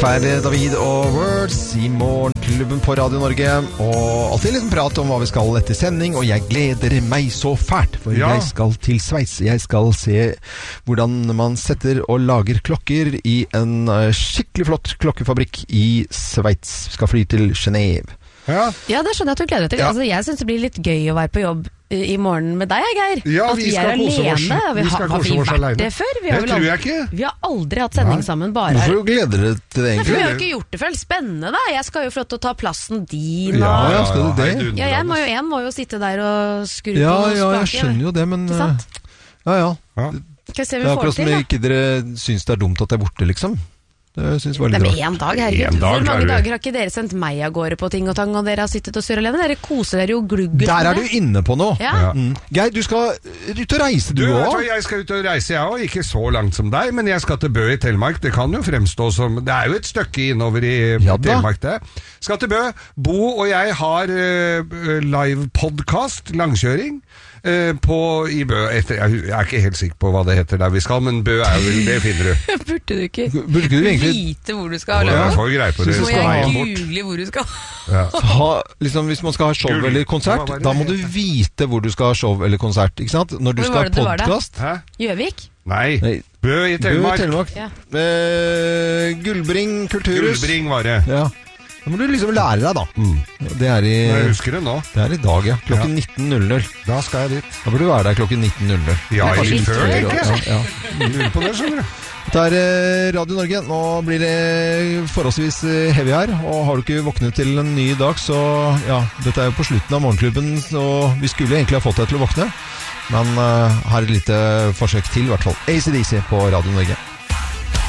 F er David og Words i Morgenklubben på Radio Norge. Og alltid en liten prat om hva vi skal etter sending, og jeg gleder meg så fælt, for jeg skal til Sveits. Jeg skal se hvordan man setter og lager klokker i en skikkelig flott klokkefabrikk i Sveits. Vi skal fly til Genève. Ja, det skjønner jeg at du gleder deg til. Altså, jeg synes det blir litt gøy å være på jobb i morgen med deg, Geir. Ja, Altså, vi skal kose oss. Har vi vært det før? Det tror jeg ikke. Vi har aldri hatt sending sammen, bare Hvorfor gleder dere til det egentlig? Vi har jo ikke gjort det før. Spennende da. Jeg skal jo få lov til å ta plassen din. Ja, skal du det? Ja, jeg må jo sitte der og skru på spaken. Jeg skjønner jo det, men Ikke sant? Ja. Skal vi se Det er akkurat som ikke dere synes det er dumt at jeg er borte, liksom. Det synes jeg var litt rart. rart. En dag, herregud. Hvor mange dager har ikke dere sendt meg av gårde på ting og tang, og dere har sittet og surret alene? Dere koser dere jo glugget. Der er du inne på noe. Ja. Geir, du skal ut og reise, du også? Jeg skal ut og reise, jeg også. Ikke så langt som deg, men jeg skal til Bø i Telemark. Det kan jo fremstå som... Det er jo et stykke innover i Telemark, det. Skal til Bø. Bo og jeg har live-podcast, langkjøring. I Bø jeg er ikke helt sikker på hva det heter der vi skal, men Bø er vel, det finner du. Burde du ikke vite hvor du skal? Jeg får greie på det. Må jeg google hvor du skal? Hvis man skal ha show eller konsert, da må du vite hvor du skal ha show eller konsert, ikke sant? Når du skal ha podcast. Gjøvik? Nei, Bø i Telemark. Gullbring Kulturhus. Gullbring var det. Ja. Da må du liksom lære deg da. Det er jeg husker det nå. Det er i dag, ja. Klokken 19.00. Da skal jeg dit. Da burde du være der klokken 19.00. Ja, litt før, egentlig. Ja. Lurer på det, skjønner du. Det er Radio Norge. Nå blir det forholdsvis heavy her. Og har du ikke våknet til en ny dag, så ja, dette er jo på slutten av morgenklubben, så vi skulle egentlig ha fått deg til å våkne. Men her er et lite forsøk til, i hvert fall. AC/DC på Radio Norge.